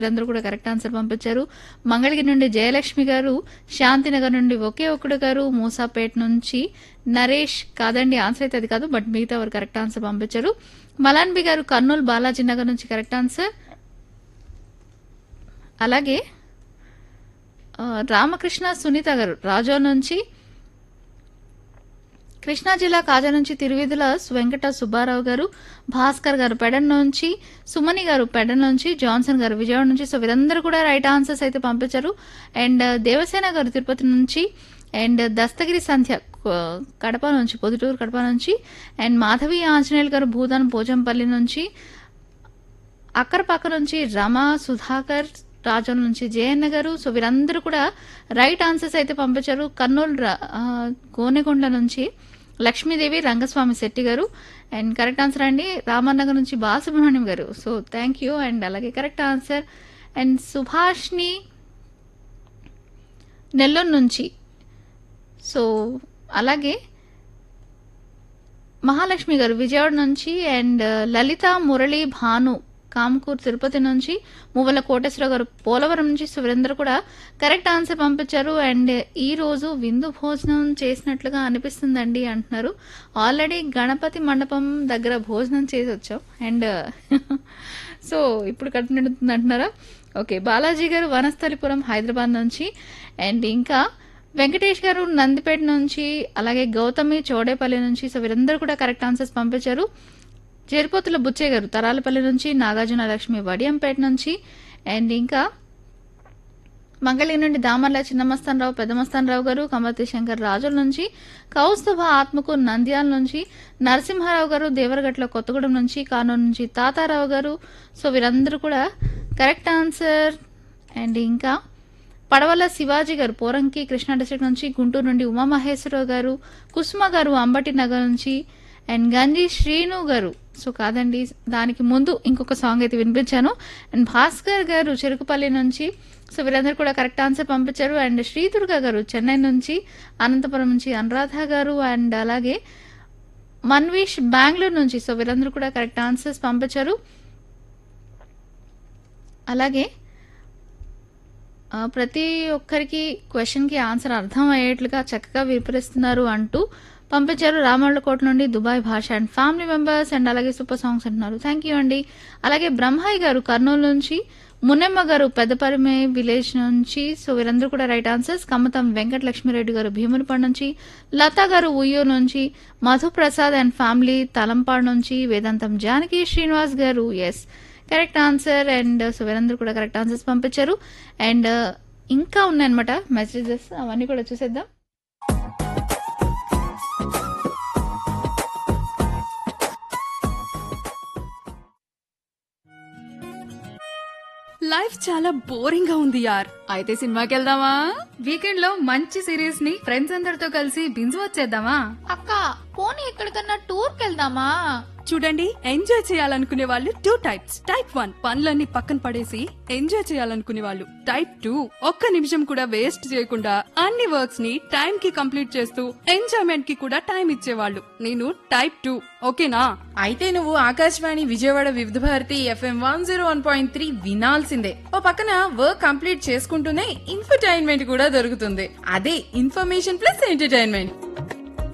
వీరందరూ కూడా correct answer పంపించారు. మంగళగిరి నుండి జయలక్ష్మి గారు, శాంతినగర్ నుండి ఒకే ఒక్కడు గారు, మూసాపేట నుంచి నరేష్. కాదండి, ఆన్సర్ అయితే అది కాదు, బట్ మిగతా వారు కరెక్ట్ ఆన్సర్ పంపించారు. మలాన్బి గారు కర్నూలు బాలాజీ నగర్ నుంచి కరెక్ట్ ఆన్సర్. అలాగే రామకృష్ణ సునీత గారు రాజో నుంచి, కృష్ణా జిల్లా కాజా నుంచి తిరువిధుల వెంకట సుబ్బారావు గారు, భాస్కర్ గారు పెడన్ నుంచి, సుమని గారు పెడన్ నుంచి, జాన్సన్ గారు విజయవాడ నుంచి. సో వీరందరూ కూడా రైట్ ఆన్సర్స్ అయితే పంపించారు. అండ్ దేవసేన గారు తిరుపతి నుంచి, అండ్ దస్తగిరి సంధ్య కడప నుంచి, పొద్దుటూరు కడప నుంచి, అండ్ మాధవి ఆంజనేయులు గారు భూదాన్ పోచంపల్లి నుంచి, అక్కరపాక నుంచి రమా సుధాకర్ రాజోల నుంచి జయన్న గారు. సో వీరందరూ కూడా రైట్ ఆన్సర్స్ అయితే పంపించారు. కర్నూలు గోనెకొండ నుంచి లక్ష్మీదేవి రంగస్వామి శెట్టి గారు, అండ్ కరెక్ట్ ఆన్సర్ అండి. రామన్నగర్ నుంచి బాలసుబ్రహ్మణ్యం గారు. సో థ్యాంక్ యూ, అండ్ అలాగే correct answer. And Subhashini Nellore నుంచి, సో అలాగే మహాలక్ష్మి గారు విజయవాడ నుంచి, అండ్ లలిత మురళి భాను కామకూర్ తిరుపతి నుంచి, మువ్వల కోటేశ్వరరావు గారు పోలవరం నుంచి. సో వీరందరూ కూడా కరెక్ట్ ఆన్సర్ పంపించారు. అండ్ ఈ రోజు విందు భోజనం చేసినట్లుగా అనిపిస్తుందండి అంటున్నారు. ఆల్రెడీ గణపతి మండపం దగ్గర భోజనం చేసి వచ్చాం, అండ్ సో ఇప్పుడు కడుపు నిండుతుంది అంటున్నారా? ఓకే. బాలాజీ గారు వనస్థలిపురం హైదరాబాద్ నుంచి, అండ్ ఇంకా వెంకటేష్ గారు నందిపేట నుంచి, అలాగే గౌతమి చౌడేపల్లి నుంచి. సో వీరందరూ కూడా కరెక్ట్ ఆన్సర్స్ పంపించారు. చేరిపోతుల బుచ్చయ్య గారు తరాలపల్లి నుంచి, నాగార్జున లక్ష్మి వడియంపేట నుంచి, అండ్ ఇంకా మంగళగిరి నుండి దామర్ల చిన్నమస్తానరావు పెద్దమస్తానరావు గారు, కమర్తి శంకర్ రాజుల నుంచి, కౌస్తుభ ఆత్మకు నంద్యాల నుంచి, నరసింహారావు గారు దేవరగట్ల కొత్తగూడెం నుంచి, కానూరు నుంచి తాతారావు గారు. సో వీరందరూ కూడా కరెక్ట్ ఆన్సర్. అండ్ ఇంకా పడవల శివాజీ గారు పోరంకి కృష్ణా డిస్ట్రిక్ట్ నుంచి, గుంటూరు నుండి ఉమామహేశ్వరరావు గారు, కుసుమ గారు అంబటి నగర్ నుంచి, అండ్ గంజి శ్రీను గారు. సో కాదండి, దానికి ముందు ఇంకొక సాంగ్ అయితే వినిపించాను. అండ్ భాస్కర్ గారు చెరుకుపల్లి నుంచి. సో వీరందరూ కూడా కరెక్ట్ ఆన్సర్ పంపించారు. అండ్ శ్రీదుర్గ గారు చెన్నై నుంచి, అనంతపురం నుంచి అనురాధ గారు, అండ్ అలాగే మన్వీష్ బెంగళూరు నుంచి. సో వీరందరూ కూడా కరెక్ట్ ఆన్సర్స్ పంపించారు. అలాగే ప్రతి ఒక్కరికి క్వశ్చన్కి ఆన్సర్ అర్థం అయ్యేట్లుగా చక్కగా వివరిస్తున్నారు అంటూ పంపించారు. రామళ్ళకోట నుండి దుబాయ్ భాష అండ్ ఫ్యామిలీ మెంబర్స్, అండ్ అలాగే సూపర్ సాంగ్స్ అంటున్నారు. థ్యాంక్ యూ అండి. అలాగే బ్రహ్మాయి గారు కర్నూలు నుంచి, మున్నెమ్మ గారు పెద్దపరిమే విలేజ్ నుంచి. సో వీరందరూ కూడా రైట్ ఆన్సర్స్. కమ్మతం వెంకట లక్ష్మీరెడ్డి గారు భీమునిపాడు నుంచి, లతా గారు ఉయ్యూరు నుంచి, మధుప్రసాద్ అండ్ ఫ్యామిలీ తలంపాడు నుంచి, వేదాంతం జానకి శ్రీనివాస్ గారు yes correct answer. And so వీరందరూ కూడా కరెక్ట్ ఆన్సర్స్ పంపించారు. అండ్ ఇంకా ఉన్నాయన్నమాట మెసేజెస్, అవన్నీ కూడా చూసేద్దాం. లైఫ్ చాలా బోరింగ్ గా ఉంది యార్. అయితే సినిమాకి వెళ్దామా? వీకెండ్ లో మంచి సిరీస్ ని ఫ్రెండ్స్ అందరితో కలిసి బింజ్ వచ్చేద్దామా? అక్క పోనీ ఎక్కడికన్నా టూర్ కెళ్దామా? చూడండి, ఎంజాయ్ చేయాలనుకునే వాళ్ళు టూ టైప్స్. టైప్ 1 పనులన్నీ పక్కన పడేసి ఎంజాయ్ చేయాలనుకునే వాళ్ళు. టైప్ 2 ఒక్క నిమిషం కూడా వేస్ట్ చేయకుండా అన్ని వర్క్స్ ని టైం కి కంప్లీట్ చేస్తూ ఎంజాయ్మెంట్ కి కూడా టైం ఇచ్చేవాళ్ళు. నేను టైప్ 2. ఓకేనా? అయితే నువ్వు ఆకాశవాణి విజయవాడ వివిధ భారతి FM 101.3 వినాల్సిందే. ఓ పక్కన వర్క్ కంప్లీట్ చేసుకుంటూనే ఇన్ఫర్టైన్మెంట్ కూడా దొరుకుతుంది. అదే ఇన్ఫర్మేషన్ ప్లస్ ఎంటర్టైన్మెంట్.